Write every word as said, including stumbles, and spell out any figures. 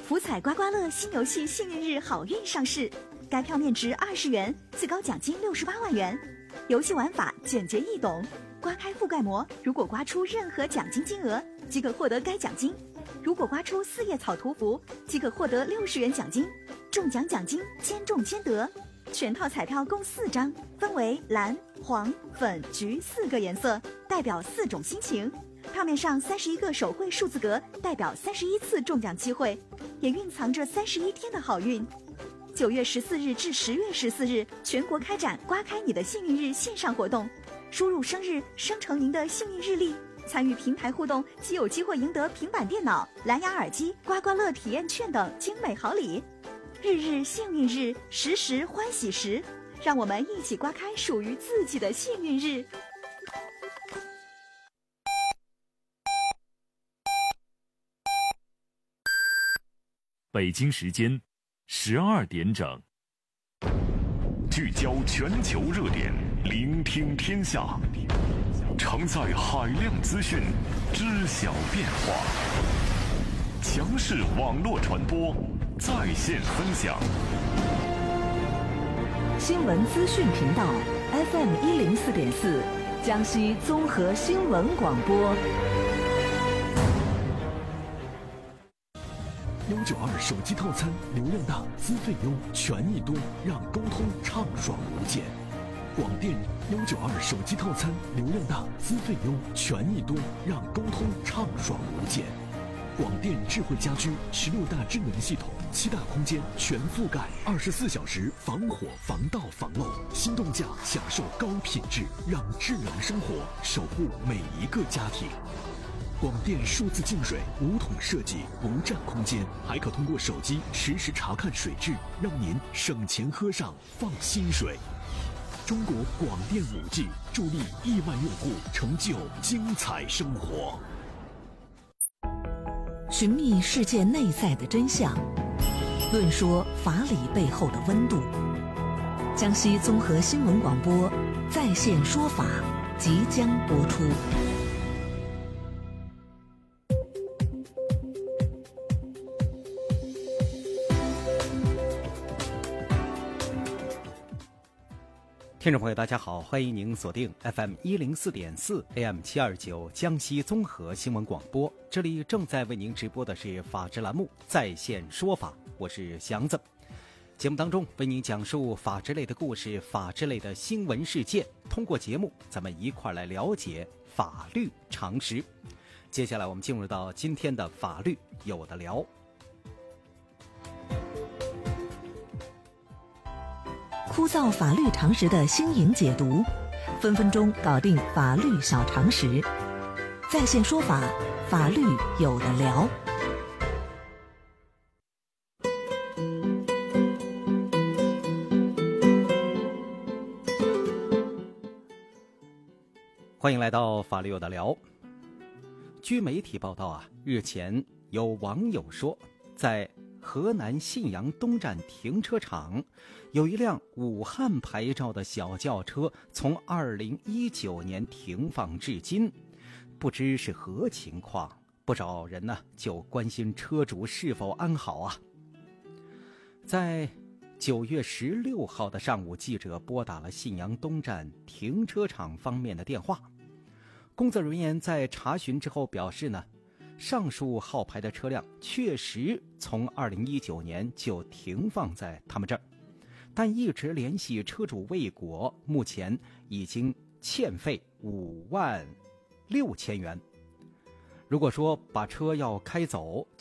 福彩刮刮乐新游戏幸运日好运上市，该票面值二十元，最高奖金六十八万元。游戏玩法简洁易懂，刮开覆盖膜，如果刮出任何奖金金额，即可获得该奖金。如果刮出四叶草图符，即可获得六十元奖金。中奖奖金兼中兼得。全套彩票共四张，分为蓝、黄、粉、橘四个颜色，代表四种心情。票面上三十一个手绘数字格，代表三十一次中奖机会，也蕴藏着三十一天的好运。九月十四日至十月十四日，全国开展刮开你的幸运日线上活动，输入生日生成您的幸运日历，参与平台互动即有机会赢得平板电脑、蓝牙耳机、刮刮乐体验券等精美好礼。日日幸运日，时时欢喜时，让我们一起刮开属于自己的幸运日。 北京时间十二点整， 聚焦全球热点，聆听天下，承载海量资讯，知晓变化。强势网络传播，在线分享。 新闻资讯频道 F M 一零四点四，江西综合新闻广播。 六九二手机套餐，流量大，资费优，权益多，让沟通畅爽无间。广电六九二手机套餐，流量大，资费优，权益多，让沟通畅爽无间。广电智慧家居十六大智能系统，七大空间全覆盖，二十四小时防火、防盗、防漏。心动价享受高品质，让智能生活守护每一个家庭。广电数字净水无桶设计，不占空间，还可通过手机实时查看水质，让您省钱喝上放心水。中国广电 五 G 助力亿万用户成就精彩生活。 寻觅世界内在的真相，论说法理背后的温度。江西综合新闻广播在线说法即将播出。 听众朋友大家好，欢迎您锁定 F M 一零四点四 A M 七二九江西综合新闻广播，这里正在为您直播的是法治栏目在线说法，我是祥子。节目当中为您讲述法治类的故事，法治类的新闻事件，通过节目咱们一块来了解法律常识。接下来我们进入到今天的法律有的聊。 枯燥法律常识的新颖解读，分分钟搞定法律小常识。在线说法，法律有的聊。 欢迎来到法律有的聊。据媒体报道啊，日前有网友说，在河南信阳东站停车场有一辆武汉牌照的小轿车从二零一九年停放至今，不知是何情况，不少人呢就关心车主是否安好啊。在九月十六号的上午，记者拨打了信阳东站停车场方面的电话，工作人员在查询之后表示呢，上述号牌的车辆确实从二零一九年就停放在他们这儿，但一直联系车主未果，目前已经欠费五万六千元。如果说把车要开走，